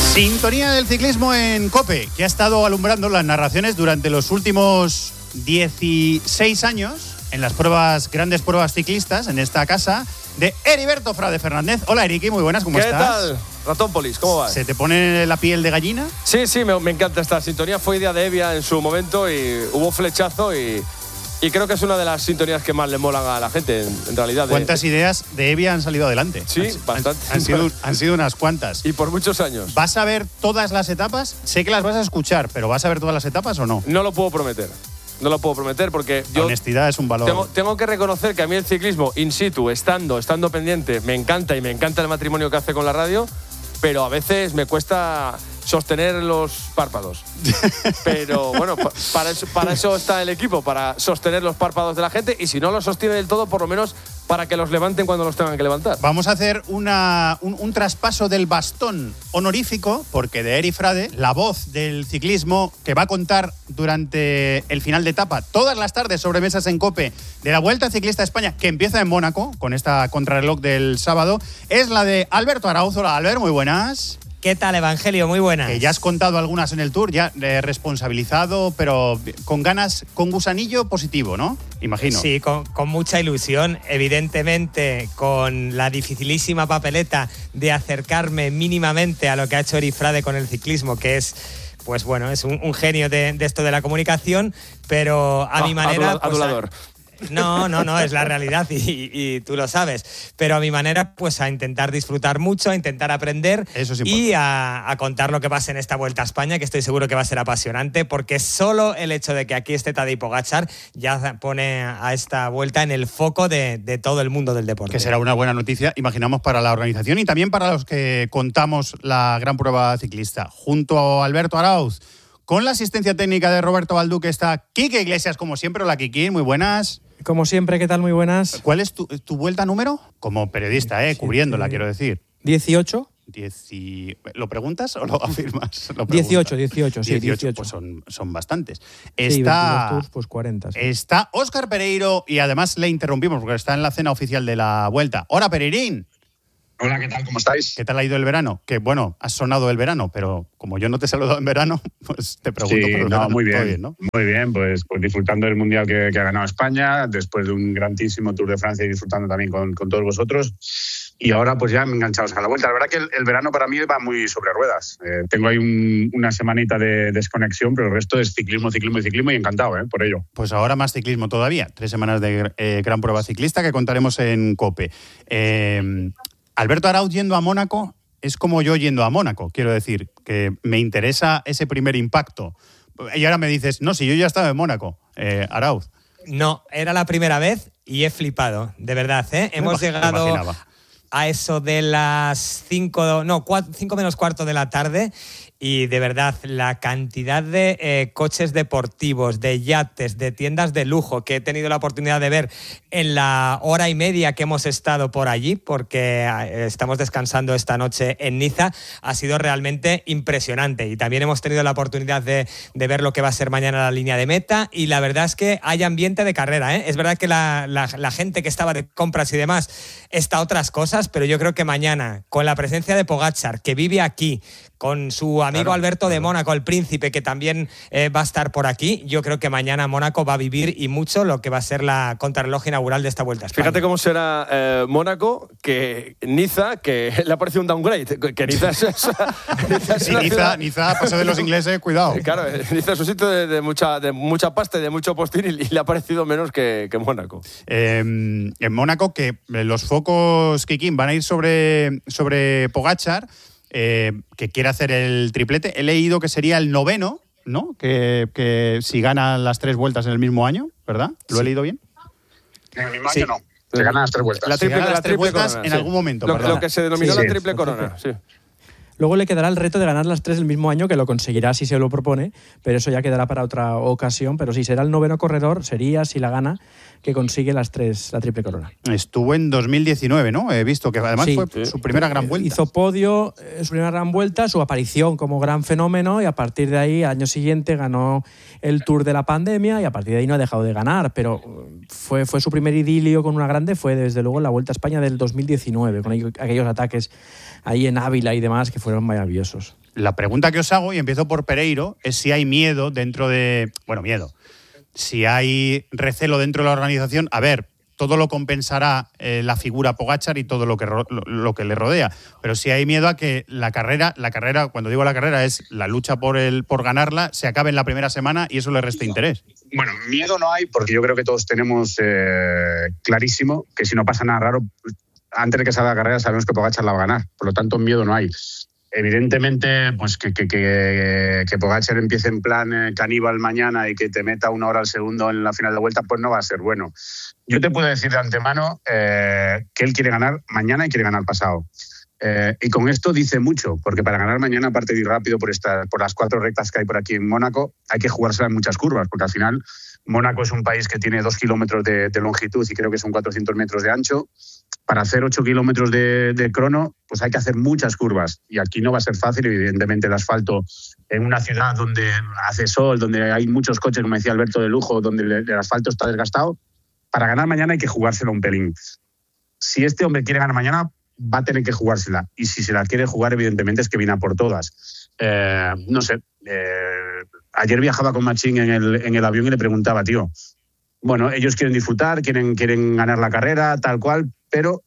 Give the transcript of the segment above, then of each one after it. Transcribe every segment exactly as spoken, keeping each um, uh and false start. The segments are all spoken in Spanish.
Sintonía del ciclismo en COPE, que ha estado alumbrando las narraciones durante los últimos dieciséis años en las pruebas, grandes pruebas ciclistas en esta casa de Heriberto Frade Fernández. Hola, Eriki, muy buenas, ¿cómo ¿Qué estás? ¿Qué tal? Ratónpolis, ¿cómo vas? ¿Se te pone la piel de gallina? Sí, sí, me, me encanta esta sintonía. Fue idea de Evia en su momento y hubo flechazo y, y creo que es una de las sintonías que más le molan a la gente, en, en realidad. ¿Cuántas de, ideas de Evia han salido adelante? Sí, han, bastante. Han, han, sido, han sido unas cuantas. Y por muchos años. ¿Vas a ver todas las etapas? Sé que las vas a escuchar, pero ¿vas a ver todas las etapas o no? No lo puedo prometer. No lo puedo prometer porque yo… La honestidad es un valor. Tengo, tengo que reconocer que a mí el ciclismo in situ, estando, estando pendiente, me encanta y me encanta el matrimonio que hace con la radio, pero a veces me cuesta sostener los párpados. Pero bueno, pa para, eso, para eso está el equipo, para sostener los párpados de la gente, y si no los sostiene del todo, por lo menos para que los levanten cuando los tengan que levantar. Vamos a hacer una, un, un traspaso del bastón honorífico, porque de Eri Frade, la voz del ciclismo que va a contar durante el final de etapa, todas las tardes sobremesas en COPE, de la Vuelta Ciclista a España, que empieza en Mónaco, con esta contrarreloj del sábado, es la de Alberto Arauz. Hola, Albert, muy buenas. ¿Qué tal, Evangelio? Muy buenas. Que ya has contado algunas en el Tour, ya eh, responsabilizado, pero con ganas, con gusanillo positivo, ¿no? Imagino. Sí, con, con mucha ilusión. Evidentemente, con la dificilísima papeleta de acercarme mínimamente a lo que ha hecho Eri Frade con el ciclismo, que es… Pues bueno, es un, un genio de, de esto de la comunicación, pero a oh, mi manera… Adulador. Pues, No, no, no, es la realidad y, y, y tú lo sabes. Pero a mi manera, pues a intentar disfrutar mucho, a intentar aprender. Eso es y a, a contar lo que pase en esta Vuelta a España, que estoy seguro que va a ser apasionante, porque solo el hecho de que aquí esté Tadej Pogačar ya pone a esta Vuelta en el foco de, de todo el mundo del deporte. Que será una buena noticia, imaginamos, para la organización y también para los que contamos la gran prueba ciclista. Junto a Alberto Arauz, con la asistencia técnica de Roberto Balduque, está Quique Iglesias, como siempre. Hola, Quique, muy buenas. Como siempre, ¿qué tal? Muy buenas. ¿Cuál es tu, tu vuelta número? Como periodista, ¿eh? Sí, cubriéndola, sí. Quiero decir. dieciocho. Dieci... ¿Lo preguntas o lo afirmas? Lo dieciocho, dieciocho, sí, dieciocho. dieciocho. Pues son, son bastantes. Sí, está, tours, pues cuarenta. Sí. Está Óscar Pereiro y además le interrumpimos porque está en la cena oficial de la Vuelta. ¡Hola, Pereirín! Hola, ¿qué tal? ¿Cómo estáis? ¿Qué tal ha ido el verano? Que bueno, has sonado el verano, pero como yo no te he saludado en verano, pues te pregunto sí, por el no, verano. Muy bien, bien, ¿no? Muy bien, pues, pues disfrutando del Mundial que, que ha ganado España, después de un grandísimo Tour de Francia y disfrutando también con, con todos vosotros. Y ahora pues ya enganchados a la Vuelta. La verdad que el, el verano para mí va muy sobre ruedas. Eh, tengo ahí un, una semanita de desconexión, pero el resto es ciclismo, ciclismo y ciclismo y encantado eh, por ello. Pues ahora más ciclismo todavía. Tres semanas de eh, gran prueba ciclista que contaremos en COPE. Eh, Alberto Arauz yendo a Mónaco es como yo yendo a Mónaco. Quiero decir, que me interesa ese primer impacto. Y ahora me dices, no, si yo ya estaba en Mónaco, eh, Arauz. No, era la primera vez y he flipado, de verdad, ¿eh? Hemos llegado a eso de las cinco, no, cuatro, cinco menos cuarto de la tarde. Y de verdad, la cantidad de eh, coches deportivos, de yates, de tiendas de lujo que he tenido la oportunidad de ver en la hora y media que hemos estado por allí, porque eh, estamos descansando esta noche en Niza, ha sido realmente impresionante. Y también hemos tenido la oportunidad de, de ver lo que va a ser mañana la línea de meta, y la verdad es que hay ambiente de carrera, ¿eh? Es verdad que la, la, la gente que estaba de compras y demás está a otras cosas, pero yo creo que mañana, con la presencia de Pogačar, que vive aquí, con su amigo claro, Alberto claro. de Mónaco, el príncipe, que también eh, va a estar por aquí, yo creo que mañana Mónaco va a vivir y mucho lo que va a ser la contrarreloj inaugural de esta Vuelta a España. Fíjate cómo será eh, Mónaco, que Niza, que le ha parecido un downgrade, que Niza es, es, Niza, es sí, Niza, Niza pasó de los ingleses, cuidado. Claro, Niza es un sitio de, de, mucha, de mucha pasta y de mucho postín, y le ha parecido menos que, que Mónaco. Eh, en Mónaco, que los focos, Kikín, van a ir sobre, sobre Pogačar, Eh, que quiere hacer el triplete. He leído que sería el noveno, ¿no? Que, que si gana las tres vueltas en el mismo año, ¿verdad? ¿Lo sí. he leído bien? En el mismo sí. año no. Se ganan las tres vueltas. La triple, se las las tres vueltas corona, en sí. algún momento. Lo, lo que se denominó sí, la sí. triple corona, sí. Luego le quedará el reto de ganar las tres el mismo año, que lo conseguirá si se lo propone, pero eso ya quedará para otra ocasión. Pero sí, será el noveno corredor, sería, si la gana, que consigue las tres, la triple corona. Estuvo en dos mil diecinueve, ¿no? He visto que además sí, fue sí. su primera gran vuelta. Hizo podio, su primera gran vuelta, su aparición como gran fenómeno, y a partir de ahí, al año siguiente, ganó el Tour de la pandemia, y a partir de ahí no ha dejado de ganar, pero fue, fue su primer idilio con una grande, fue desde luego la Vuelta a España del dos mil diecinueve, con aquellos ataques ahí en Ávila y demás que fueron maravillosos. La pregunta que os hago, y empiezo por Pereiro, es si hay miedo dentro de... Bueno, miedo. Si hay recelo dentro de la organización. A ver, todo lo compensará eh, la figura Pogačar y todo lo que, ro- lo, lo que le rodea. Pero si hay miedo a que la carrera, la carrera, cuando digo la carrera, es la lucha por, el, por ganarla, se acabe en la primera semana y eso le reste interés. Bueno, miedo no hay, porque yo creo que todos tenemos eh, clarísimo que si no pasa nada raro, antes de que salga la carrera sabemos que Pogačar la va a ganar. Por lo tanto, miedo no hay. Evidentemente, pues que, que, que, que Pogačar empiece en plan eh, caníbal mañana y que te meta una hora al segundo en la final de vuelta, pues no va a ser bueno. Yo te puedo decir de antemano eh, que él quiere ganar mañana y quiere ganar pasado. Eh, y con esto dice mucho, porque para ganar mañana, aparte de ir rápido por, esta, por las cuatro rectas que hay por aquí en Mónaco, hay que jugársela en muchas curvas, porque al final Mónaco es un país que tiene dos kilómetros de, de longitud y creo que son cuatrocientos metros de ancho. Para hacer ocho kilómetros de, de crono, pues hay que hacer muchas curvas. Y aquí no va a ser fácil, evidentemente, el asfalto en una ciudad donde hace sol, donde hay muchos coches, como decía Alberto, de lujo, donde el, el asfalto está desgastado. Para ganar mañana hay que jugársela un pelín. Si este hombre quiere ganar mañana, va a tener que jugársela. Y si se la quiere jugar, evidentemente, es que viene a por todas. Eh, no sé. Eh, ayer viajaba con Machín en el, en el avión y le preguntaba, tío, bueno, ellos quieren disfrutar, quieren, quieren ganar la carrera, tal cual, pero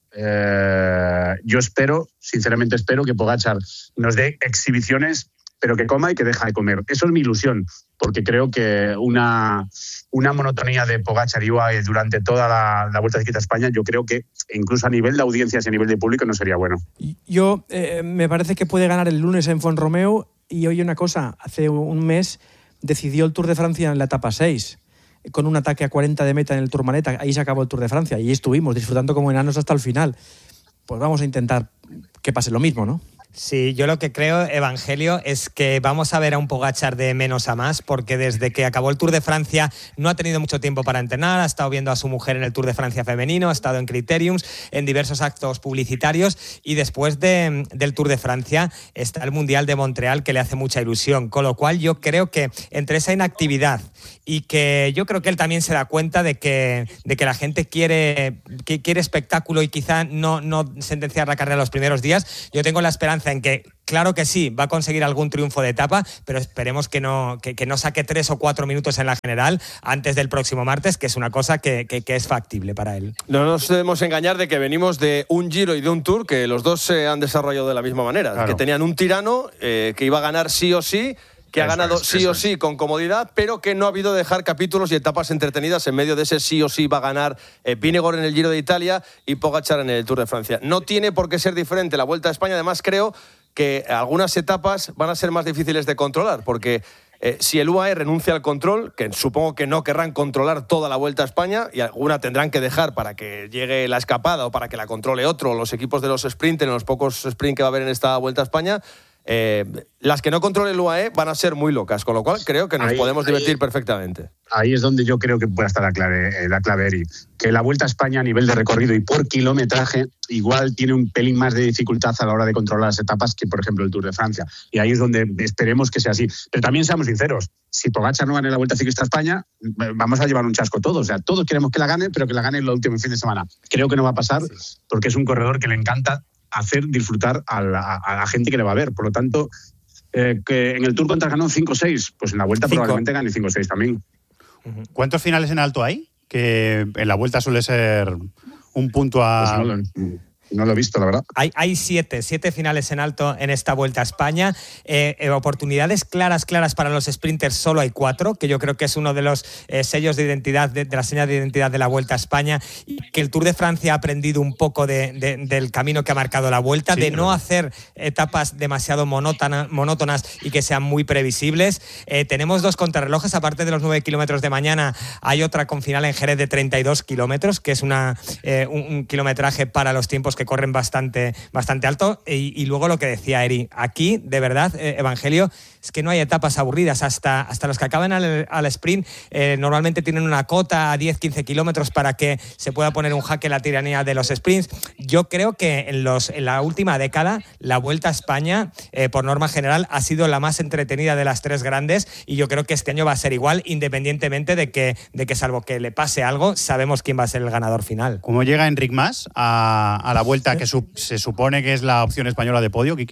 eh, yo espero, sinceramente espero que Pogačar nos dé exhibiciones, pero que coma y que deja de comer. Eso es mi ilusión, porque creo que una, una monotonía de Pogačar y U A E durante toda la, la Vuelta Ciclista a España, yo creo que incluso a nivel de audiencias y a nivel de público no sería bueno. Yo eh, me parece que puede ganar el lunes en Fuenromeu y oye una cosa, hace un mes decidió el Tour de Francia en la etapa seis. Con un ataque a cuarenta de meta en el Tourmalet, ahí se acabó el Tour de Francia y estuvimos disfrutando como enanos hasta el final. Pues vamos a intentar que pase lo mismo, ¿no? Sí, yo lo que creo, Evangelio, es que vamos a ver a un Pogačar de menos a más, porque desde que acabó el Tour de Francia no ha tenido mucho tiempo para entrenar, ha estado viendo a su mujer en el Tour de Francia femenino, ha estado en Criteriums, en diversos actos publicitarios, y después de, del Tour de Francia está el Mundial de Montreal, que le hace mucha ilusión, con lo cual yo creo que entre esa inactividad y que yo creo que él también se da cuenta de que, de que la gente quiere, que quiere espectáculo y quizá no, no sentenciar la carrera los primeros días, yo tengo la esperanza en que, claro que sí, va a conseguir algún triunfo de etapa, pero esperemos que no, que, que no saque tres o cuatro minutos en la general antes del próximo martes, que es una cosa que, que, que es factible para él. No nos debemos engañar de que venimos de un Giro y de un Tour que los dos se han desarrollado de la misma manera, claro. Que tenían un tirano eh, que iba a ganar sí o sí, que ha ganado es, sí o sí con comodidad, pero que no ha habido dejar capítulos y etapas entretenidas en medio de ese sí o sí va a ganar eh, Vingegaard en el Giro de Italia y Pogačar en el Tour de Francia. No tiene por qué ser diferente la Vuelta a España, además creo que algunas etapas van a ser más difíciles de controlar, porque eh, si el U A E renuncia al control, que supongo que no querrán controlar toda la Vuelta a España, y alguna tendrán que dejar para que llegue la escapada o para que la controle otro, los equipos de los sprint, en los pocos sprint que va a haber en esta Vuelta a España, Eh, las que no controle el U A E van a ser muy locas, con lo cual creo que nos ahí, podemos divertir ahí, perfectamente. Ahí es donde yo creo que puede estar la clave, la clave, Eri. Que la Vuelta a España a nivel de recorrido y por kilometraje igual tiene un pelín más de dificultad a la hora de controlar las etapas que, por ejemplo, el Tour de Francia. Y ahí es donde esperemos que sea así. Pero también seamos sinceros, si Pogačar no gane la Vuelta Ciclista a España, vamos a llevar un chasco todos. O sea, todos queremos que la gane, pero que la gane el último fin de semana. Creo que no va a pasar porque es un corredor que le encanta hacer disfrutar a la, a la gente que le va a ver. Por lo tanto, eh, que en el Tour contra ganó cinco seis, pues en la Vuelta cinco. Probablemente gane cinco seis también. ¿Cuántos finales en alto hay? Que en la Vuelta suele ser un punto a... Pues no, lo, no lo he visto, la verdad. Hay, hay siete, siete finales en alto en esta Vuelta a España. Eh, eh, oportunidades claras, claras para los sprinters solo hay cuatro, que yo creo que es uno de los eh, sellos de identidad, de, de las señas de identidad de la Vuelta a España, y que el Tour de Francia ha aprendido un poco de, de, del camino que ha marcado la Vuelta, sí, de no hacer etapas demasiado monótona, monótonas y que sean muy previsibles. Eh, tenemos dos contrarrelojes, aparte de los nueve kilómetros de mañana, hay otra con final en Jerez de treinta y dos kilómetros, que es una, eh, un, un kilometraje para los tiempos que corren bastante, bastante alto. Y, y luego lo que decía Eri, aquí, de verdad, eh, Evangelio, es que no hay etapas aburridas. Hasta, hasta los que acaban al, al sprint eh, normalmente tienen una cota a diez a quince kilómetros para que se pueda poner un jaque la tiranía de los sprints. Yo creo que en, los, en la última década la Vuelta a España, eh, por norma general, ha sido la más entretenida de las tres grandes, y yo creo que este año va a ser igual, independientemente de que, de que salvo que le pase algo, sabemos quién va a ser el ganador final. ¿Cómo llega Enric Mas a, a la Vuelta que su, se supone que es la opción española de podio, Quique?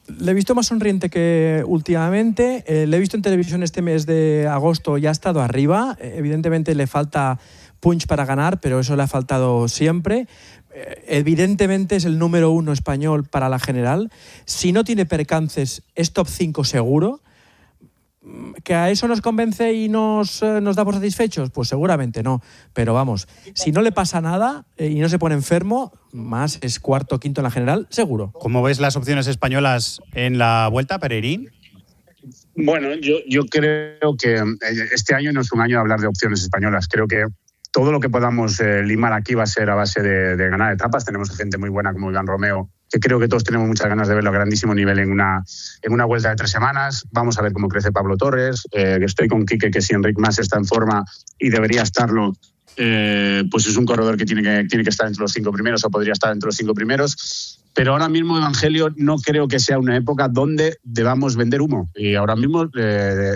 Le he visto más sonriente que últimamente. Eh, le he visto en televisión este mes de agosto, ya ha estado arriba. Eh, evidentemente le falta punch para ganar, pero eso le ha faltado siempre. Eh, evidentemente es el número uno español para la general. Si no tiene percances, es top cinco seguro. ¿Que a eso nos convence y nos, eh, nos da por satisfechos? Pues seguramente no. Pero vamos, si no le pasa nada eh, y no se pone enfermo, más es cuarto o quinto en la general, seguro. ¿Cómo ves las opciones españolas en la Vuelta, Pereirín? Bueno, yo, yo creo que este año no es un año de hablar de opciones españolas. Creo que todo lo que podamos eh, limar aquí va a ser a base de, de ganar etapas. Tenemos gente muy buena como Iván Romeo, que creo que todos tenemos muchas ganas de verlo a grandísimo nivel en una, en una vuelta de tres semanas. Vamos a ver cómo crece Pablo Torres. Eh, estoy con Quique, que si Enric Mas está en forma y debería estarlo, eh, pues es un corredor que tiene, que tiene que estar entre los cinco primeros o podría estar entre los cinco primeros. Pero ahora mismo, Evangelio, no creo que sea una época donde debamos vender humo. Y ahora mismo eh,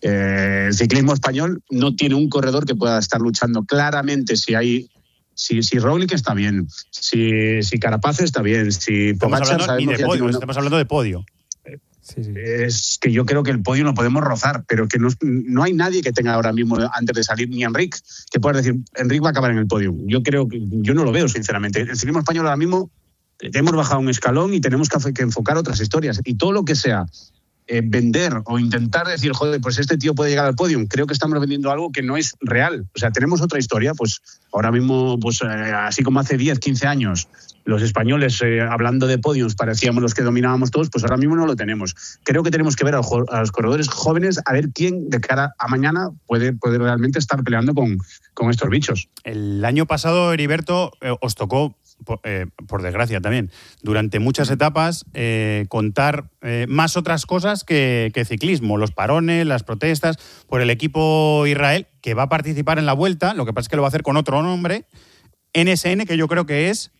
eh, el ciclismo español no tiene un corredor que pueda estar luchando claramente si hay... Si, si Roglic está bien, si, si Carapaz está bien, si Pogačar sabemos de podio, una... estamos hablando de podio. Sí, sí. Es que yo creo que el podio lo podemos rozar, pero que no, no hay nadie que tenga ahora mismo, antes de salir, ni Enric, que pueda decir, Enric va a acabar en el podio. Yo creo que, yo no lo veo, sinceramente. El ciclismo español ahora mismo hemos bajado un escalón y tenemos que, que enfocar otras historias. Y todo lo que sea eh, vender o intentar decir, joder, pues este tío puede llegar al podio, creo que estamos vendiendo algo que no es real. O sea, tenemos otra historia, pues ahora mismo, pues eh, así como hace diez, quince años, los españoles, eh, hablando de podios, parecíamos los que dominábamos todos, pues ahora mismo no lo tenemos. Creo que tenemos que ver a, a los corredores jóvenes a ver quién de cara a mañana puede, puede realmente estar peleando con, con estos bichos. El año pasado, Heriberto, eh, os tocó, por, eh, por desgracia también, durante muchas etapas eh, contar eh, más otras cosas que, que ciclismo, los parones, las protestas, por el equipo Israel, que va a participar en la Vuelta, lo que pasa es que lo va a hacer con otro nombre, N S N, que yo creo que es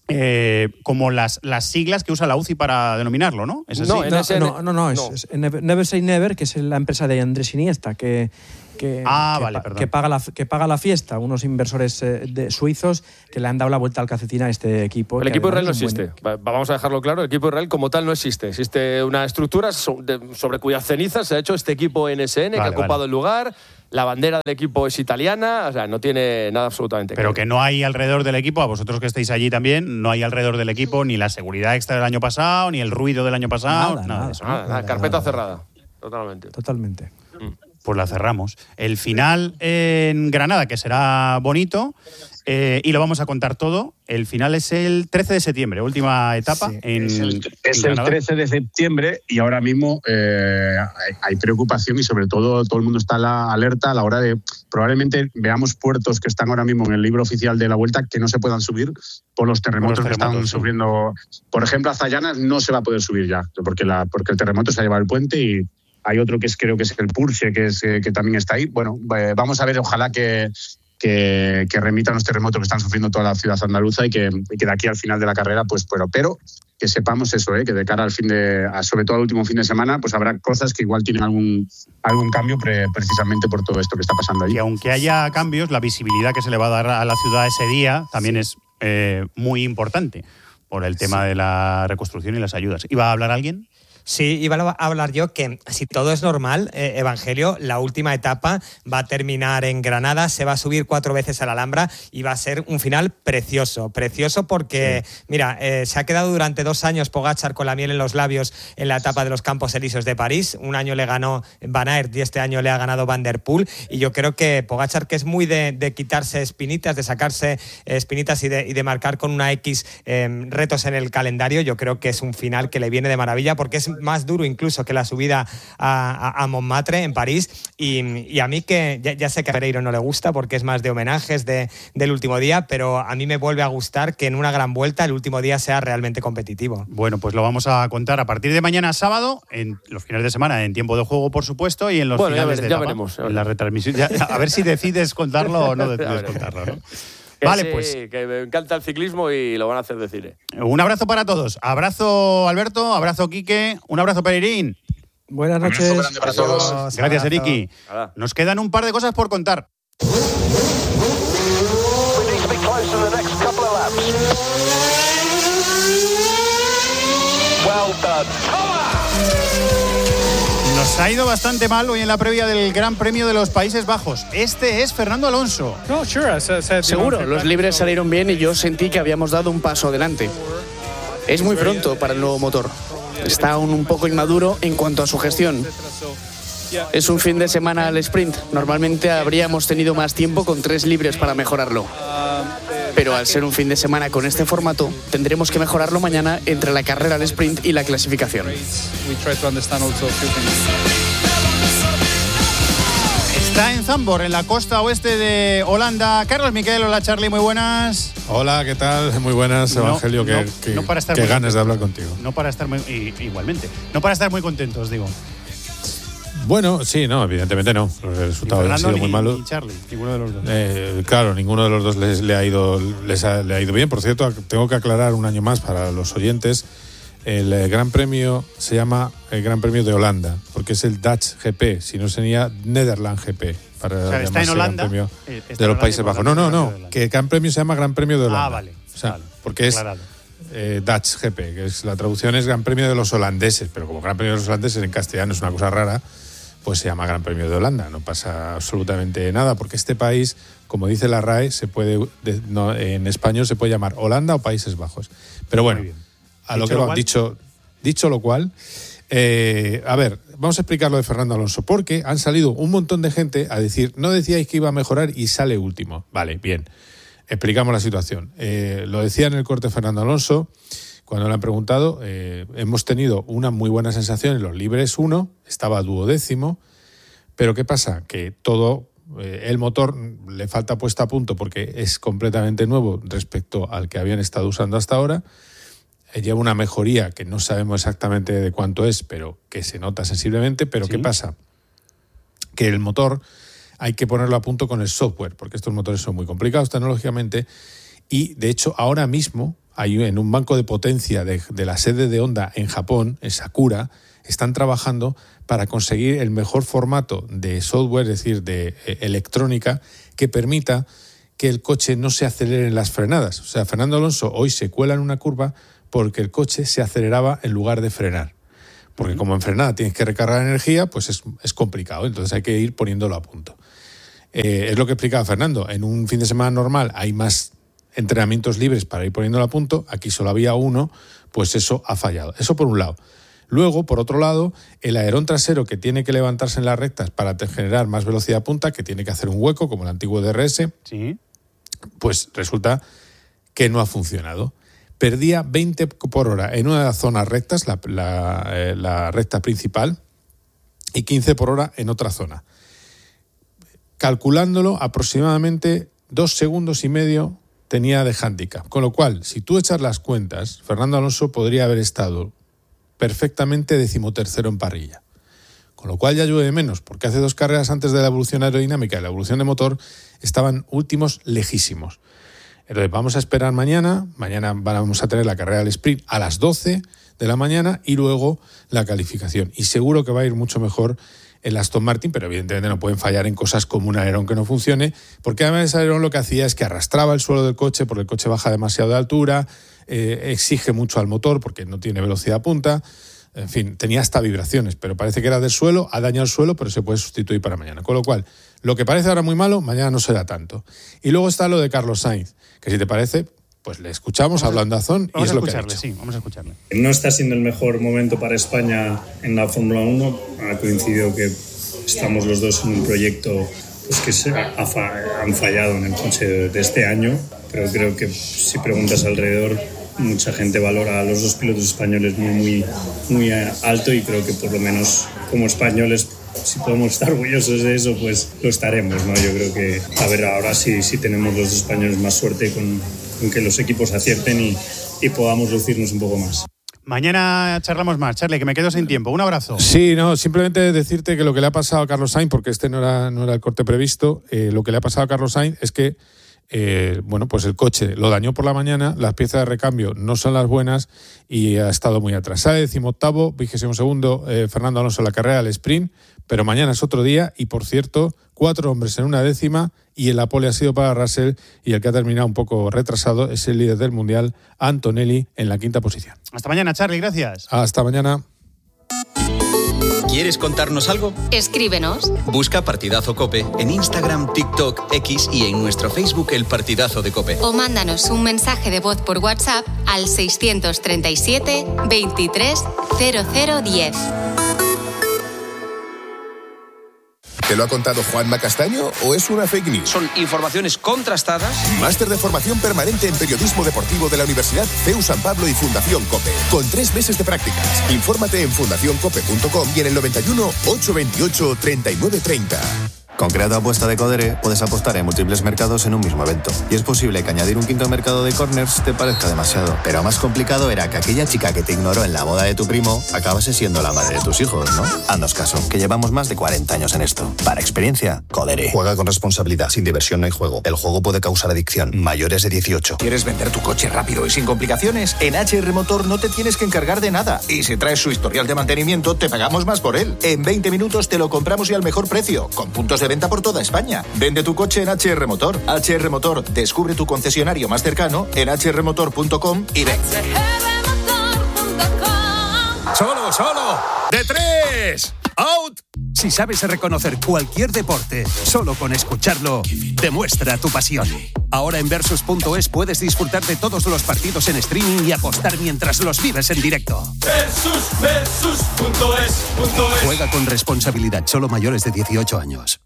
Eh, como las, las siglas que usa la U C I para denominarlo, ¿no? ¿Es así? No, no, no, no, es, no. es Never Say Never, que es la empresa de Andrés Iniesta, que, que, ah, que, vale, pa, perdón. que, paga la, que paga la fiesta, unos inversores eh, de, suizos que le han dado la vuelta al calcetín a este equipo. El equipo Israel no existe, buen... vamos a dejarlo claro, el equipo Israel como tal no existe. Existe una estructura sobre cuyas cenizas se ha hecho este equipo N S N, vale, que ha ocupado vale. el lugar. La bandera del equipo es italiana, o sea, no tiene nada absolutamente Pero claro. que no hay alrededor del equipo, a vosotros que estáis allí también, no hay alrededor del equipo ni la seguridad extra del año pasado, ni el ruido del año pasado, nada, nada, nada de eso. Nada, nada, carpeta nada, cerrada, totalmente. Totalmente. Pues la cerramos. El final en Granada, que será bonito, eh, y lo vamos a contar todo. El final es el trece de septiembre, última etapa. Sí, en, es el, es en el trece de septiembre y ahora mismo eh, hay, hay preocupación y sobre todo todo el mundo está a la alerta a la hora de probablemente veamos puertos que están ahora mismo en el libro oficial de la Vuelta que no se puedan subir por los terremotos, por los terremotos que están sí. sufriendo. Por ejemplo, a Zayanas no se va a poder subir ya porque, la, porque el terremoto se ha llevado el puente y hay otro que es, creo que es el Purche, que, es, que también está ahí. Bueno, eh, vamos a ver, ojalá que, que, que remitan los terremotos que están sufriendo toda la ciudad andaluza y que, y que de aquí al final de la carrera, pues, pero, pero que sepamos eso, eh, que de cara al fin de, a, sobre todo al último fin de semana, pues habrá cosas que igual tienen algún, algún cambio pre, precisamente por todo esto que está pasando allí. Y aunque haya cambios, la visibilidad que se le va a dar a la ciudad ese día también sí. es eh, muy importante por el tema sí. de la reconstrucción y las ayudas. ¿Iba a hablar alguien? Sí, iba a hablar yo que si todo es normal, eh, Evangelio, la última etapa va a terminar en Granada, se va a subir cuatro veces a la Alhambra y va a ser un final precioso, precioso porque, sí. mira, eh, se ha quedado durante dos años Pogačar con la miel en los labios en la etapa de los Campos Elíseos de París, un año le ganó Van Aert y este año le ha ganado Van der Poel y yo creo que Pogačar, que es muy de, de quitarse espinitas, de sacarse espinitas y de, y de marcar con una X eh, retos en el calendario, yo creo que es un final que le viene de maravilla porque es más duro incluso que la subida a, a, a Montmartre en París y, y a mí que ya, ya sé que a Pereiro no le gusta porque es más de homenajes de, del último día, pero a mí me vuelve a gustar que en una gran vuelta el último día sea realmente competitivo. Bueno, pues lo vamos a contar a partir de mañana sábado, en los fines de semana, en tiempo de juego por supuesto y en los bueno, finales ya ver, de ya etapa, veremos, ya en la retransmisión. Ya, a ver si decides contarlo o no decides contarlo, ¿no? Que vale, sí, pues. Que me encanta el ciclismo y lo van a hacer de cine. Un abrazo para todos. Abrazo, Alberto. Abrazo, Quique. Un abrazo, Pereirín. Buenas noches. Un abrazo para todos. Gracias, Eriki. Nos quedan un par de cosas por contar. Well done. Pues ha ido bastante mal hoy en la previa del Gran Premio de los Países Bajos. Este es Fernando Alonso. Seguro, los libres salieron bien y yo sentí que habíamos dado un paso adelante. Es muy pronto para el nuevo motor. Está aún un poco inmaduro en cuanto a su gestión. Es un fin de semana al sprint. Normalmente habríamos tenido más tiempo con tres libres para mejorarlo. Pero al ser un fin de semana con este formato, tendremos que mejorarlo mañana entre la carrera al sprint y la clasificación. Está en Zandvoort, en la costa oeste de Holanda. Carlos Miquel, hola Charlie, muy buenas. Hola, ¿qué tal? Muy buenas, no, Evangelio, no, que, que, no para estar que muy ganas de hablar contigo. No para estar muy, y, igualmente, no para estar muy contentos, digo. Bueno, sí, no, evidentemente no. Los resultados han sido ni, muy malos. Ni Charlie, ninguno de los dos. Eh, claro, ninguno de los dos les, le, ha ido, les ha, le ha ido bien. Por cierto, tengo que aclarar un año más para los oyentes. El eh, Gran Premio se llama el Gran Premio de Holanda, porque es el Dutch G P, si no sería Netherlands G P. Para o sea, está en Holanda. Gran Premio eh, de los Países Bajos. No, no, no, que el Gran Premio se llama Gran Premio de Holanda. Ah, vale. O sea, vale. porque es eh, Dutch G P, que es la traducción es Gran Premio de los holandeses, pero como Gran Premio de los holandeses en castellano es una cosa rara, pues se llama Gran Premio de Holanda. No pasa absolutamente nada, porque este país, como dice la R A E, se puede, de, no, en español se puede llamar Holanda o Países Bajos. Pero bueno, a lo que lo han dicho, dicho lo cual, eh, a ver, vamos a explicar lo de Fernando Alonso, porque han salido un montón de gente a decir, no decíais que iba a mejorar y sale último. Vale, bien, explicamos la situación. Eh, lo decía en el corte Fernando Alonso. Cuando le han preguntado, eh, hemos tenido una muy buena sensación en los libres uno, estaba duodécimo, pero ¿qué pasa? Que todo, eh, el motor le falta puesta a punto porque es completamente nuevo respecto al que habían estado usando hasta ahora. Eh, lleva una mejoría que no sabemos exactamente de cuánto es, pero que se nota sensiblemente. Pero ¿sí? ¿Qué pasa? Que el motor hay que ponerlo a punto con el software, porque estos motores son muy complicados tecnológicamente y, de hecho, ahora mismo hay en un banco de potencia de, de la sede de Honda en Japón, en Sakura, están trabajando para conseguir el mejor formato de software, es decir, de eh, electrónica, que permita que el coche no se acelere en las frenadas. O sea, Fernando Alonso hoy se cuela en una curva porque el coche se aceleraba en lugar de frenar. Porque como en frenada tienes que recargar energía, pues es, es complicado, entonces hay que ir poniéndolo a punto. Eh, es lo que explicaba Fernando, en un fin de semana normal hay más entrenamientos libres para ir poniéndolo a punto, aquí solo había uno, pues eso ha fallado. Eso por un lado. Luego, por otro lado, el alerón trasero que tiene que levantarse en las rectas para generar más velocidad punta, que tiene que hacer un hueco, como el antiguo D R S, ¿sí? Pues resulta que no ha funcionado. Perdía veinte por hora en una de las zonas rectas, la, la, eh, la recta principal, y quince por hora en otra zona. Calculándolo, aproximadamente dos segundos y medio tenía de hándicap. Con lo cual, si tú echas las cuentas, Fernando Alonso podría haber estado perfectamente decimotercero en parrilla. Con lo cual ya llueve menos, porque hace dos carreras antes de la evolución aerodinámica y la evolución de motor estaban últimos lejísimos. Entonces vamos a esperar mañana. Mañana vamos a tener la carrera del sprint a las doce de la mañana y luego la calificación. Y seguro que va a ir mucho mejor el Aston Martin, pero evidentemente no pueden fallar en cosas como un alerón que no funcione, porque además ese alerón lo que hacía es que arrastraba el suelo del coche porque el coche baja demasiado de altura, eh, exige mucho al motor porque no tiene velocidad punta, en fin, tenía hasta vibraciones, pero parece que era del suelo, ha dañado el suelo, pero se puede sustituir para mañana. Con lo cual, lo que parece ahora muy malo, mañana no será tanto. Y luego está lo de Carlos Sainz, que si te parece, pues le escuchamos hablando a Zon y es lo que ha dicho. Sí, vamos a escucharle. No está siendo el mejor momento para España en la Fórmula uno. Ha coincidido que estamos los dos en un proyecto pues, que se ha, ha, han fallado en el coche de, de este año, pero creo que si preguntas alrededor, mucha gente valora a los dos pilotos españoles muy, muy, muy alto y creo que por lo menos como españoles, si podemos estar orgullosos de eso, pues lo estaremos, ¿no? Yo creo que, a ver, ahora sí, sí tenemos los dos españoles más suerte con, con que los equipos acierten y, y podamos lucirnos un poco más. Mañana charlamos más. Charlie, que me quedo sin tiempo. Un abrazo. Sí, no, simplemente decirte que lo que le ha pasado a Carlos Sainz, porque este no era, no era el corte previsto, eh, lo que le ha pasado a Carlos Sainz es que Eh, bueno, pues el coche lo dañó por la mañana, las piezas de recambio no son las buenas y ha estado muy atrás. Sale decimoctavo, vigésimo segundo eh, Fernando Alonso en la carrera del sprint, pero mañana es otro día y, por cierto, cuatro hombres en una décima y el la pole ha sido para Russell y el que ha terminado un poco retrasado es el líder del Mundial, Antonelli, en la quinta posición. Hasta mañana, Charlie, gracias. Hasta mañana. ¿Quieres contarnos algo? Escríbenos. Busca Partidazo COPE en Instagram, TikTok, X y en nuestro Facebook El Partidazo de COPE. O mándanos un mensaje de voz por WhatsApp al seiscientos treinta y siete, veintitrés, cero cero diez. ¿Te lo ha contado Juanma Castaño o es una fake news? Son informaciones contrastadas. Máster de formación permanente en periodismo deportivo de la Universidad C E U San Pablo y Fundación COPE. Con tres meses de prácticas. Infórmate en fundación cope punto com y en el noventa y uno, ochocientos veintiocho, treinta y nueve treinta. Con Creado Apuesta de Codere puedes apostar en múltiples mercados en un mismo evento. Y es posible que añadir un quinto mercado de corners te parezca demasiado. Pero más complicado era que aquella chica que te ignoró en la boda de tu primo acabase siendo la madre de tus hijos, ¿no? Haznos caso, que llevamos más de cuarenta años en esto. Para experiencia, Codere. Juega con responsabilidad. Sin diversión no hay juego. El juego puede causar adicción. Mayores de dieciocho. ¿Quieres vender tu coche rápido y sin complicaciones? En H R Motor no te tienes que encargar de nada. Y si traes su historial de mantenimiento, te pagamos más por él. En veinte minutos te lo compramos y al mejor precio. Con puntos de venta por toda España. Vende tu coche en H R Motor. H R Motor. Descubre tu concesionario más cercano en h r motor punto com y ven. ¡Solo, solo! ¡De tres! ¡Out! Si sabes reconocer cualquier deporte, solo con escucharlo, demuestra tu pasión. Ahora en Versus punto es puedes disfrutar de todos los partidos en streaming y apostar mientras los vives en directo. Versus, Versus punto es, punto es. Juega con responsabilidad, solo mayores de dieciocho años.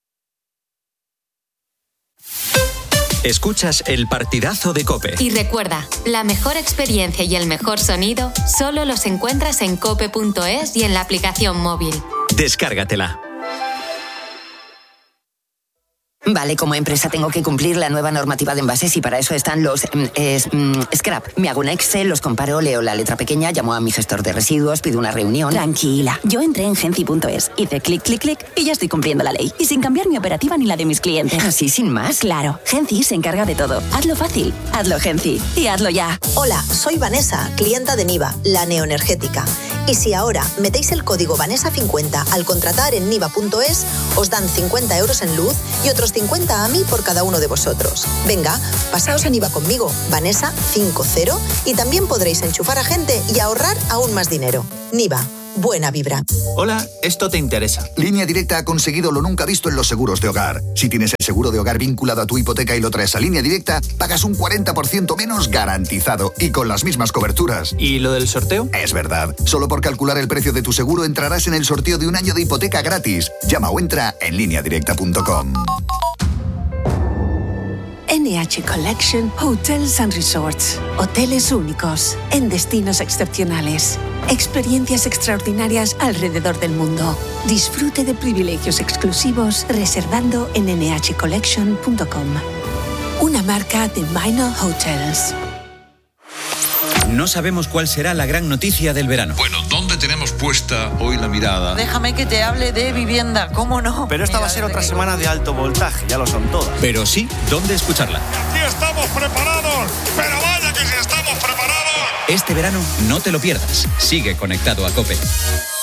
Escuchas El Partidazo de COPE. Y recuerda, la mejor experiencia y el mejor sonido solo los encuentras en cope punto es y en la aplicación móvil. Descárgatela. Vale, como empresa tengo que cumplir la nueva normativa de envases y para eso están los eh, mm, scrap. Me hago un Excel, los comparo, leo la letra pequeña, llamo a mi gestor de residuos, pido una reunión. Tranquila, yo entré en genci punto es, hice clic, clic, clic y ya estoy cumpliendo la ley. Y sin cambiar mi operativa ni la de mis clientes. ¿Así sin más? Claro, Genci se encarga de todo. Hazlo fácil, hazlo Genci y hazlo ya. Hola, soy Vanessa, clienta de Niva, la neoenergética. Y si ahora metéis el código Vanessa cincuenta al contratar en niva punto es, os dan cincuenta euros en luz y otros cincuenta a mí por cada uno de vosotros. Venga, pasaos a Niva conmigo, Vanessa cincuenta, y también podréis enchufar a gente y ahorrar aún más dinero. Niva, buena vibra. Hola, esto te interesa. Línea Directa ha conseguido lo nunca visto en los seguros de hogar. Si tienes el seguro de hogar vinculado a tu hipoteca y lo traes a Línea Directa, pagas un cuarenta por ciento menos garantizado y con las mismas coberturas. ¿Y lo del sorteo? Es verdad. Solo por calcular el precio de tu seguro entrarás en el sorteo de un año de hipoteca gratis. Llama o entra en línea directa punto com. N H Collection Hotels and Resorts. Hoteles únicos, en destinos excepcionales. Experiencias extraordinarias alrededor del mundo. Disfrute de privilegios exclusivos reservando en ene hache collection punto com. Una marca de Minor Hotels. No sabemos cuál será la gran noticia del verano. Bueno, ¿dónde tenemos puesta hoy la mirada? Déjame que te hable de vivienda, ¿cómo no? Pero esta Mira, va a ser otra que... semana de alto voltaje, ya lo son todas. Pero sí, ¿dónde escucharla? Aquí estamos preparados, pero vaya que si estamos preparados. Este verano no te lo pierdas. Sigue conectado a COPE.